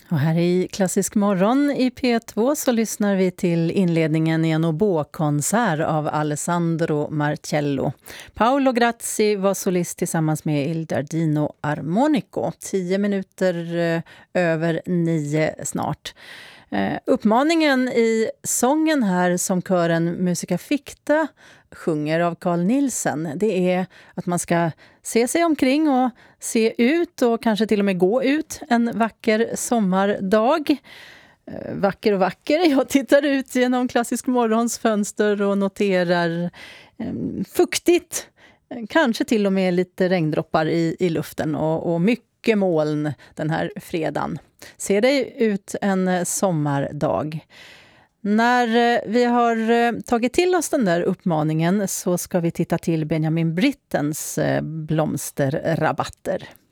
Och här i Klassisk morgon i P2 så lyssnar vi till inledningen i en oboekonsert av Alessandro Marcello. Paolo Grazzi var solist tillsammans med Il Giardino Armonico. 10 minuter över 9 snart. Uppmaningen i sången här som kören Musica Ficta sjunger av Carl Nielsen, det är att man ska se sig omkring och se ut och kanske till och med gå ut en vacker sommardag. Vacker och vacker. Jag tittar ut genom Klassisk morgons fönster och noterar fuktigt, kanske till och med lite regndroppar i luften och mycket moln den här fredagen. Ser det ut en sommardag? När vi har tagit till oss den där uppmaningen så ska vi titta till Benjamin Brittens blomsterrabatter.